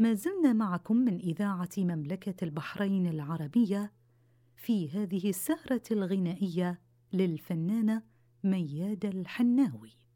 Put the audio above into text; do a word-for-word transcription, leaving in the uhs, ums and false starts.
ما زلنا معكم من إذاعة مملكة البحرين العربية في هذه السهرة الغنائية للفنانة ميادة الحناوي.